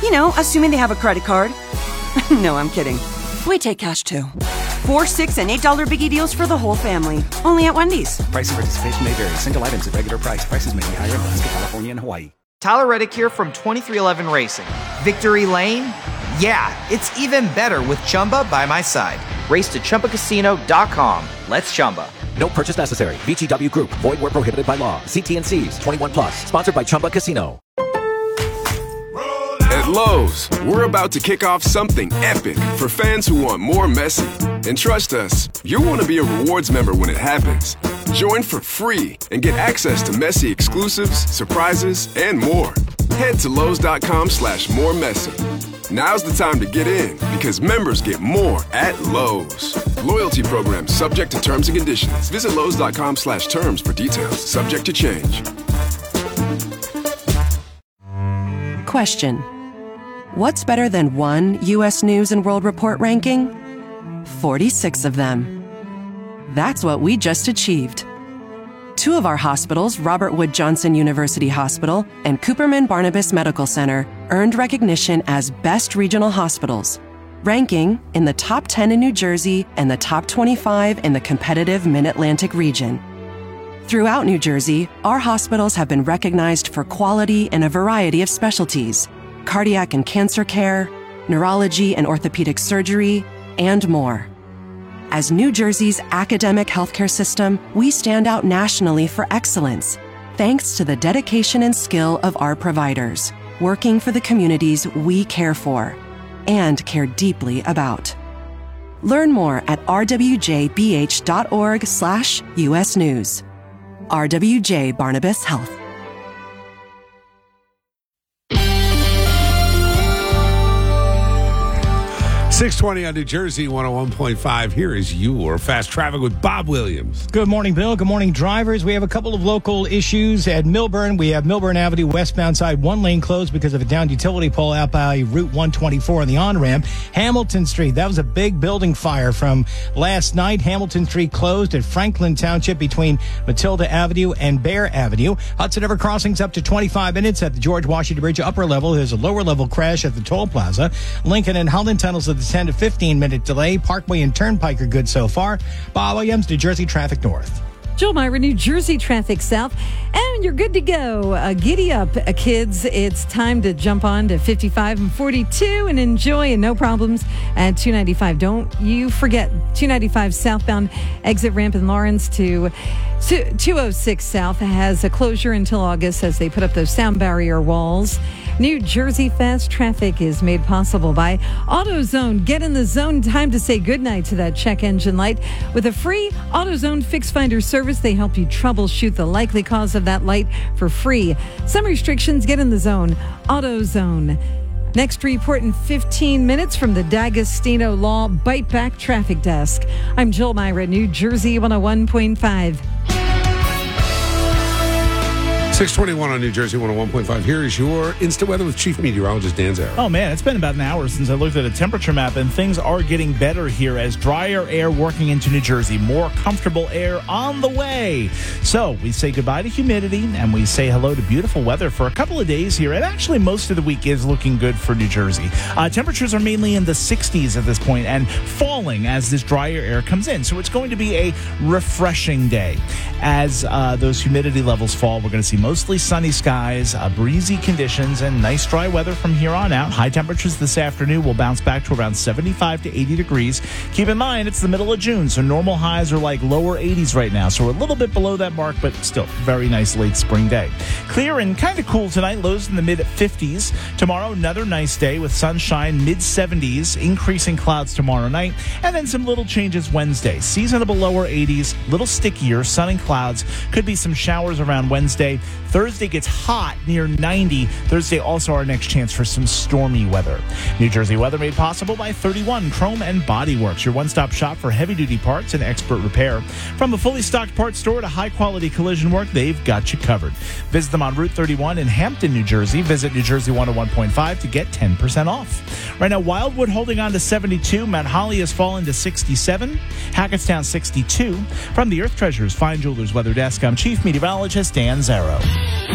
Assuming they have a credit card. No, I'm kidding. We take cash too. $4, $6, and $8 biggie deals for the whole family. Only at Wendy's. Price and participation may vary. Single items at regular price. Prices may be higher in Alaska, California, and Hawaii. Tyler Reddick here from 2311 Racing. Victory Lane? Yeah, it's even better with Chumba by my side. Race to ChumbaCasino.com. Let's Chumba. No purchase necessary. VGW Group. Void where prohibited by law. See T&Cs. 21 plus. Sponsored by Chumba Casino. At Lowe's, we're about to kick off something epic for fans who want more Messi. And trust us, you'll want to be a rewards member when it happens. Join for free and get access to Messi exclusives, surprises, and more. Head to Lowe's.com/more Messi. Now's the time to get in because members get more at Lowe's. Loyalty program subject to terms and conditions. Visit Lowe's.com/terms for details. Subject to change. Question: what's better than one U.S. News and World Report ranking? 46 of them. That's what we just achieved. 2 of our hospitals, Robert Wood Johnson University Hospital and Cooperman Barnabas Medical Center, earned recognition as Best Regional Hospitals, ranking in the top 10 in New Jersey and the top 25 in the competitive Mid-Atlantic region. Throughout New Jersey, our hospitals have been recognized for quality in a variety of specialties: cardiac and cancer care, neurology and orthopedic surgery, and more. As New Jersey's academic healthcare system, we stand out nationally for excellence, thanks to the dedication and skill of our providers, working for the communities we care for and care deeply about. Learn more at rwjbh.org/US News. RWJ Barnabas Health. 620 on New Jersey 101.5. Here is your Fast Traffic with Bob Williams. Good morning, Bill. Good morning, drivers. We have a couple of local issues at Millburn. We have Millburn Avenue westbound side, one lane closed because of a downed utility pole out by Route 124 on the on-ramp. Hamilton Street, that was a big building fire from last night. Hamilton Street closed at Franklin Township between Matilda Avenue and Bear Avenue. Hudson River crossings up to 25 minutes at the George Washington Bridge upper level. There's a lower level crash at the toll plaza. Lincoln and Holland tunnels at the 10 to 15 minute delay. Parkway and Turnpike are good so far. Bob Williams, New Jersey Traffic North. Jill Myra, New Jersey Traffic South, and you're good to go. Giddy up, kids. It's time to jump on to 55 and 42 and enjoy, and no problems at 295. Don't you forget 295 southbound exit ramp in Lawrence to 206 South has a closure until August as they put up those sound barrier walls. New Jersey Fast Traffic is made possible by AutoZone. Get in the zone. Time to say goodnight to that check engine light. With a free AutoZone Fix Finder service, they help you troubleshoot the likely cause of that light for free. Some restrictions. Get in the zone. AutoZone. Next report in 15 minutes from the D'Agostino Law Bite Back Traffic Desk. I'm Jill Myra, New Jersey 101.5. 621 on New Jersey 101.5. Here is your instant weather with Chief Meteorologist Dan Zarrow. Oh, man, it's been about an hour since I looked at a temperature map, and things are getting better here as drier air working into New Jersey. More comfortable air on the way. So we say goodbye to humidity, and we say hello to beautiful weather for a couple of days here. And actually, most of the week is looking good for New Jersey. Temperatures are mainly in the 60s at this point and falling as this drier air comes in. So it's going to be a refreshing day. As those humidity levels fall, we're going to see mostly sunny skies, breezy conditions, and nice dry weather from here on out. High temperatures this afternoon will bounce back to around 75 to 80 degrees. Keep in mind, it's the middle of June, so normal highs are like lower 80s right now. So we're a little bit below that mark, but still very nice late spring day. Clear and kind of cool tonight, lows in the mid-50s. Tomorrow, another nice day with sunshine, mid-70s, increasing clouds tomorrow night, and then some little changes Wednesday. Seasonable lower 80s, little stickier, sun and clouds. Could be some showers around Wednesday. Thursday gets hot near 90. Thursday also our next chance for some stormy weather. New Jersey weather made possible by 31 Chrome and Body Works, your one-stop shop for heavy-duty parts and expert repair. From a fully stocked parts store to high-quality collision work, they've got you covered. Visit them on Route 31 in Hampton, New Jersey. Visit New Jersey 101.5 to get 10% off. Right now, Wildwood holding on to 72. Mount Holly has fallen to 67. Hackettstown 62. From the Earth Treasures Fine Jewelers Weather Desk, I'm Chief Meteorologist Dan Zarrow.